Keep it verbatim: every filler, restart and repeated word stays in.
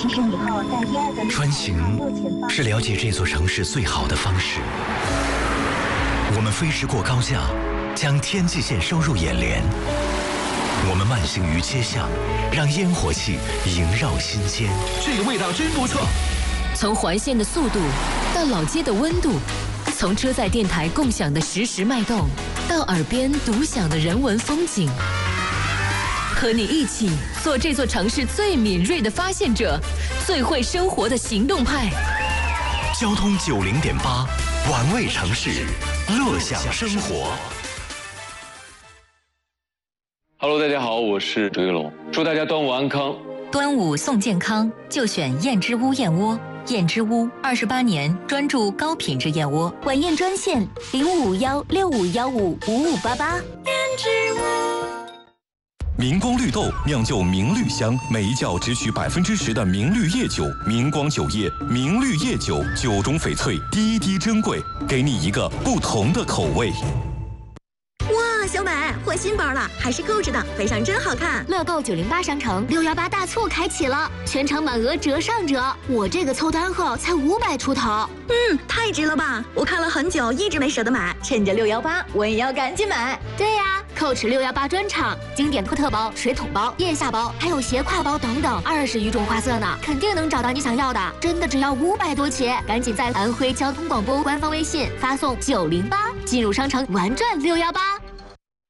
其实以后在第二个穿行是了解这座城市最好的方式。我们飞驰过高架，将天际线收入眼帘。我们慢行于街巷，让烟火气萦绕心间。 这个味道真不错。 从环线的速度到老街的温度，从车载电台共享的实时脉动，到耳边独享的人文风景。和你一起做这座城市最敏锐的发现者，最会生活的行动派。 交通九零点八，玩味城市，乐享生活。 Hello， 大家好，我是周跃龙，祝大家端午安康。 端午送健康，就选燕之屋燕窝。燕之屋二十八年专注高品质燕窝，晚宴专线零五五幺六五幺五五五八八。燕之屋。 明光绿豆酿就明绿香，每一窖只取百分之十的明绿叶酒。明光酒业明绿叶酒，酒中翡翠，滴滴珍贵，给你一个不同的口味。 哇，小美换新包了，还是购置的，背上真好看。 乐购九零八商城六幺八大促开启了，全场满额折上折。我这个凑单后才五百出头， 嗯，太值了吧！我看了很久，一直没舍得买，趁着六幺八，我也要赶紧买。 对呀、啊，购持六幺八专场，经典托特包、水桶包、腋下包，还有斜挎包等等，二十余种花色呢，肯定能找到你想要的。真的只要五百多起，赶紧在安徽交通广播官方微信发送九零八，进入商城玩转六幺八。